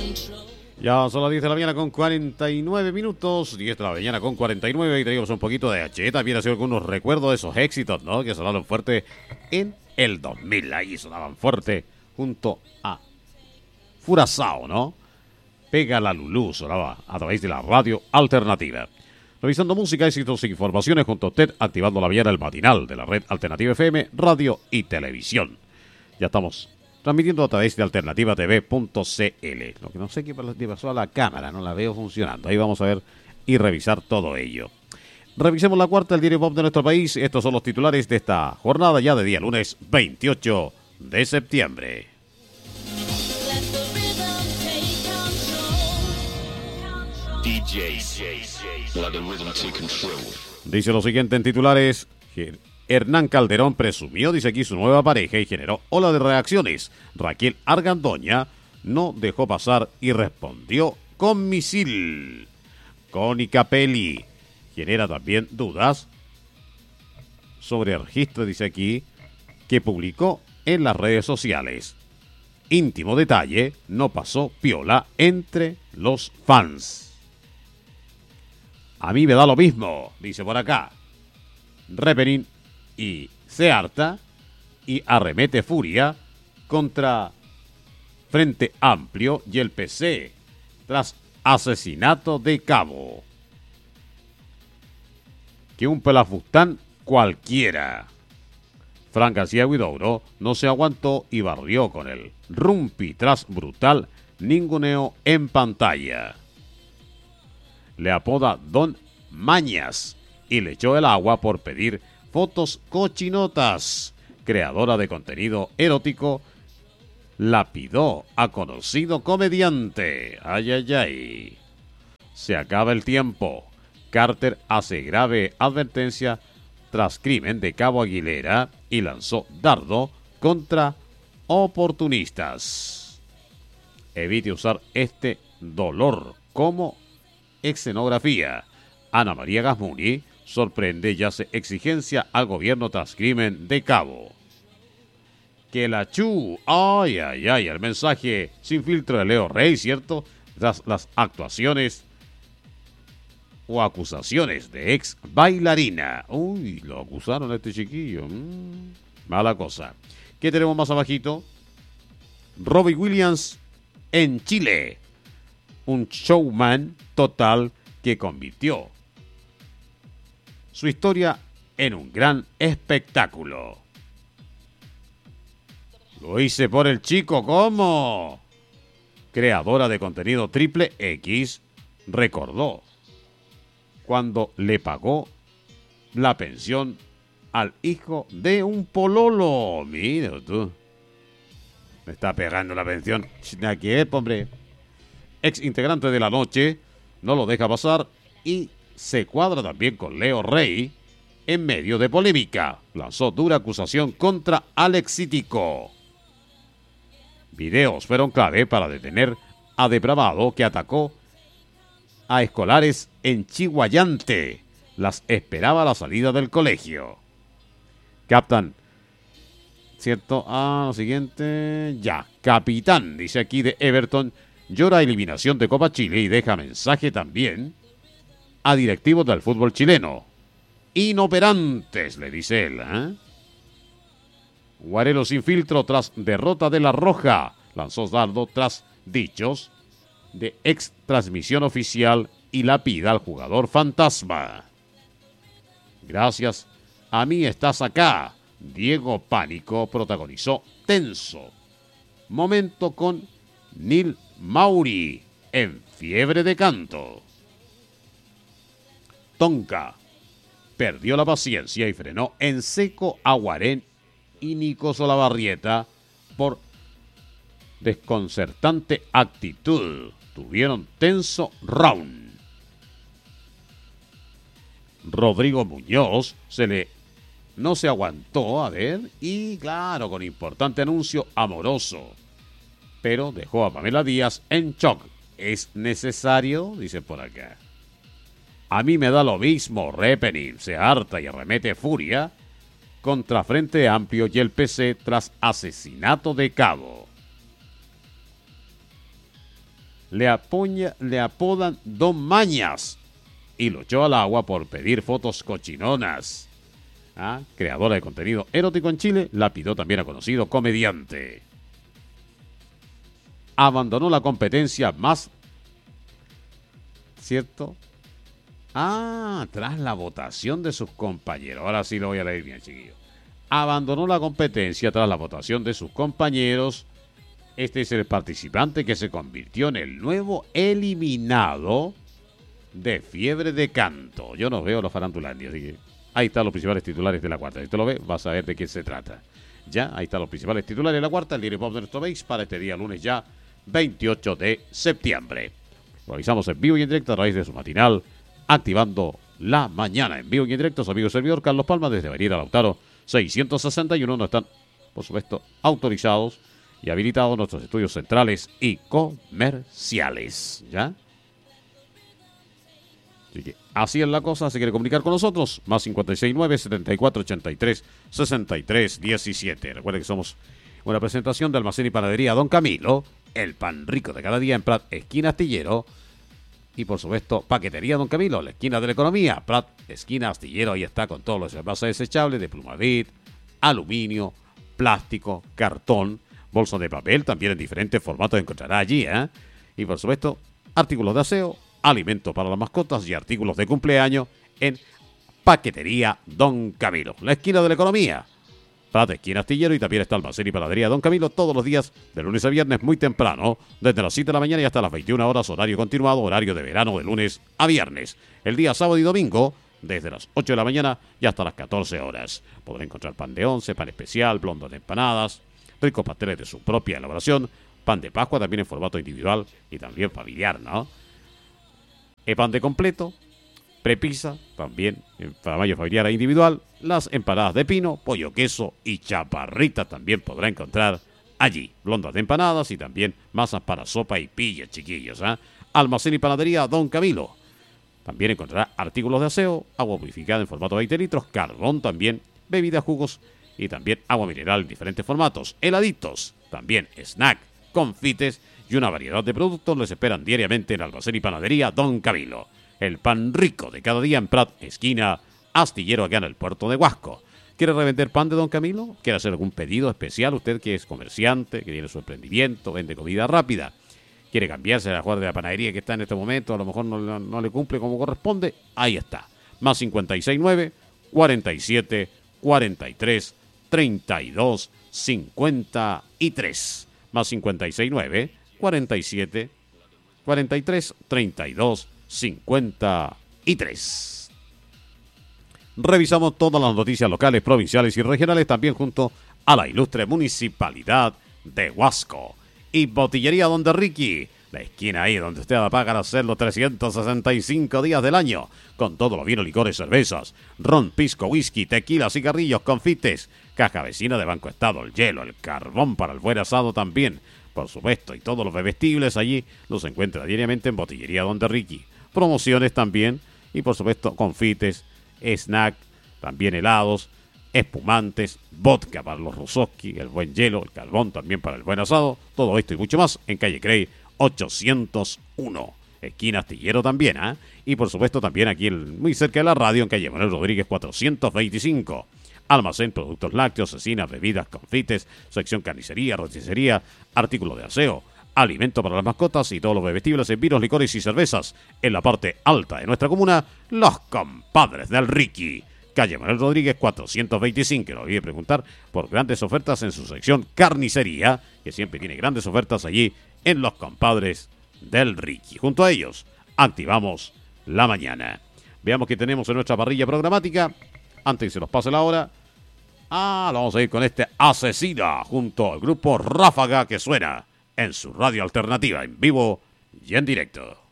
Ya son las 10 de la mañana con 49 minutos, 10 de la mañana con 49 y tenemos un poquito de H. También ha sido algunos recuerdos de esos éxitos, ¿no? Que sonaron fuerte en el 2000, ahí sonaban fuerte junto a Furazao, ¿no? Pega la Lulú sonaba a través de la radio alternativa. Revisando música, éxitos e informaciones junto a usted, activando la viera el matinal de la red Alternativa FM, radio y televisión. Ya estamos transmitiendo a través de alternativatv.cl. Lo que no sé qué pasó a la cámara, no la veo funcionando. Ahí vamos a ver y revisar todo ello. Revisemos la cuarta del diario Pop de nuestro país. Estos son los titulares de esta jornada ya de día lunes 28 de septiembre. Dice lo siguiente en titulares. Hernán Calderón presumió, dice aquí, su nueva pareja y generó ola de reacciones. Raquel Argandoña no dejó pasar y respondió con misil. Connie Capelli genera también dudas sobre el registro, dice aquí, que publicó en las redes sociales. Íntimo detalle, no pasó piola entre los fans. A mí me da lo mismo, dice por acá. Repenin y se harta y arremete furia contra Frente Amplio y el PC tras asesinato de Cabo. Que un pelafustán cualquiera. Fran García Huidobro no se aguantó y barrió con el rumpi tras brutal ninguneo en pantalla. Le apoda Don Mañas y le echó el agua por pedir fotos cochinotas. Creadora de contenido erótico lapidó a conocido comediante. Ay, ay, ay. Se acaba el tiempo. Carter hace grave advertencia tras crimen de Cabo Aguilera y lanzó dardo contra oportunistas. Evite usar este dolor como escenografía. Ana María Gasmuni sorprende y hace exigencia al gobierno tras crimen de Cabo. Que la chu, ay, ay, ay, el mensaje sin filtro de Leo Rey, ¿cierto? Tras las actuaciones o acusaciones de ex bailarina. Uy, lo acusaron a este chiquillo. Mala cosa. ¿Qué tenemos más abajito? Robbie Williams en Chile. Un showman total que convirtió su historia en un gran espectáculo. Lo hice por el chico, ¿cómo? Creadora de contenido Triple X recordó cuando le pagó la pensión al hijo de un pololo. Mira tú. Me está pegando la pensión. ¿Qué, hombre? Ex integrante de La Noche no lo deja pasar y se cuadra también con Leo Rey en medio de polémica. Lanzó dura acusación contra Alexítico. Videos fueron clave para detener a depravado que atacó a escolares en Chihuayante. Las esperaba a la salida del colegio. Captan, ¿cierto? Lo siguiente, ya. Capitán, dice aquí de Everton, llora eliminación de Copa Chile y deja mensaje también a directivos del fútbol chileno. Inoperantes, le dice él, Guarelo sin filtro tras derrota de La Roja. Lanzó dardo tras dichos de ex transmisión oficial y lapida al jugador fantasma. Gracias a mí estás acá. Diego Pánico protagonizó tenso momento con Neil Mauri en fiebre de canto. Tonka perdió la paciencia y frenó en seco a Guarén y Nico Solabarrieta por desconcertante actitud. Tuvieron tenso round. Rodrigo Muñoz no se aguantó, a ver, y claro, con importante anuncio amoroso. Pero dejó a Pamela Díaz en shock. ¿Es necesario? Dice por acá. A mí me da lo mismo. Repenin se harta y arremete furia contra Frente Amplio y el PC tras asesinato de Cabo. le apodan Don Mañas y lo echó al agua por pedir fotos cochinonas. Creadora de contenido erótico en Chile, la pidió también a conocido comediante. Abandonó la competencia más... ¿Cierto? Tras la votación de sus compañeros. Ahora sí lo voy a leer bien, chiquillos. Abandonó la competencia tras la votación de sus compañeros. Este es el participante que se convirtió en el nuevo eliminado de Fiebre de Canto. Yo no veo los farandulandios, así que ahí están los principales titulares de la cuarta. Si usted lo ve, vas a ver de qué se trata. Ya, ahí están los principales titulares de la cuarta, el diario pop de nuestro país para este día lunes ya, 28 de septiembre. Lo avisamos en vivo y en directo a través de su matinal, activando la mañana. En vivo y en directo, su amigo servidor Carlos Palma desde Avenida Lautaro 661. No están, por supuesto, autorizados y habilitados nuestros estudios centrales y comerciales. ¿Ya? Así que así es la cosa. Se quiere comunicar con nosotros, más 569-7483-6317. Recuerden que somos una presentación de Almacén y Panadería Don Camilo, el pan rico de cada día en Prat, esquina Astillero. Y por supuesto, Paquetería Don Camilo, la esquina de la economía, Prat, esquina Astillero. Ahí está con todos los envases desechables de Plumavit, aluminio, plástico, cartón, bolsas de papel, también en diferentes formatos encontrará allí. Y por supuesto, artículos de aseo, alimentos para las mascotas y artículos de cumpleaños en Paquetería Don Camilo, la esquina de la economía. Prat, esquina Astillero, y también está Almacén y Panadería Don Camilo todos los días, de lunes a viernes, muy temprano, desde las 7 de la mañana y hasta las 21 horas, horario continuado, horario de verano de lunes a viernes. El día sábado y domingo, desde las 8 de la mañana y hasta las 14 horas. Podrá encontrar pan de once, pan especial, blondas de empanadas, ricos pasteles de su propia elaboración, pan de Pascua también en formato individual y también familiar, ¿no? El pan de completo, prepizza, también en tamaño familiar e individual, las empanadas de pino, pollo queso y chaparrita también podrá encontrar allí. Blondas de empanadas y también masas para sopa y pilla, chiquillos. Almacén y Panadería Don Camilo. También encontrará artículos de aseo, agua purificada en formato 20 litros, carbón también, bebidas, jugos y también agua mineral en diferentes formatos, heladitos, también snack, confites y una variedad de productos les esperan diariamente en Almacén y Panadería Don Camilo. El pan rico de cada día en Prat, esquina Astillero, acá en el puerto de Huasco. ¿Quiere revender pan de Don Camilo? ¿Quiere hacer algún pedido especial? Usted que es comerciante, que tiene su emprendimiento, vende comida rápida. ¿Quiere cambiarse a la jugar de la panadería que está en este momento? A lo mejor no le cumple como corresponde. Ahí está. Más 569 47 43 32 53. Más 569 47 43 32 53. Revisamos todas las noticias locales, provinciales y regionales, también junto a la ilustre municipalidad de Huasco. Y Botillería Donde Ricky, la esquina ahí donde usted paga hacer los 365 días del año, con todo lo vino, licores, cervezas, ron, pisco, whisky, tequila, cigarrillos, confites, caja vecina de Banco Estado, el hielo, el carbón para el buen asado también, por supuesto, y todos los bebestibles allí los encuentra diariamente en Botillería Donde Ricky. Promociones también, y por supuesto confites, snack, también helados, espumantes, vodka para los Rusoski, el buen hielo, el carbón también para el buen asado, todo esto y mucho más en calle Crey 801, esquina Astillero también, y por supuesto también aquí muy cerca de la radio en calle Manuel Rodríguez 425. Almacén, productos lácteos, cecinas, bebidas, confites, sección carnicería, roticería, artículos de aseo, alimento para las mascotas y todos los bebestibles en vinos, licores y cervezas. En la parte alta de nuestra comuna, los compadres del Ricky. Calle Manuel Rodríguez 425. No olvide preguntar por grandes ofertas en su sección carnicería, que siempre tiene grandes ofertas allí en los compadres del Ricky. Junto a ellos, activamos la mañana. Veamos qué tenemos en nuestra parrilla programática. Antes que se nos pase la hora, lo vamos a ir con este Asesina junto al grupo Ráfaga, que suena en su radio alternativa, en vivo y en directo.